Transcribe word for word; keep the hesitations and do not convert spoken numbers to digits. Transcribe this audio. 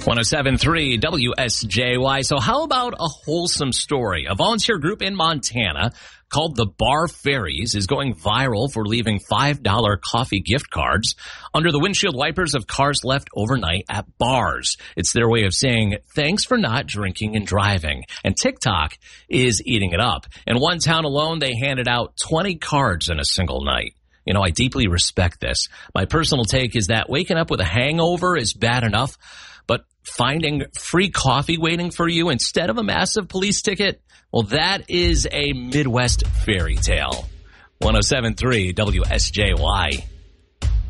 one oh seven point three W S J Y. So how about a wholesome story? A volunteer group in Montana called the Bar Fairies is going viral for leaving five dollar coffee gift cards under the windshield wipers of cars left overnight at bars. It's their way of saying thanks for not drinking and driving. And TikTok is eating it up. In one town alone, they handed out twenty cards in a single night. You know, I deeply respect this. My personal take is that waking up with a hangover is bad enough, but finding free coffee waiting for you instead of a massive police ticket, well, that is a Midwest fairy tale. one oh seven point three W S J Y.